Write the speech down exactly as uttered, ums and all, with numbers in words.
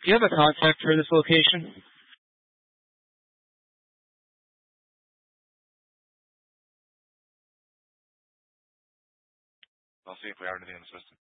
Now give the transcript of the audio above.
Do you have a contact for this location? I'll see if we have anything in the system.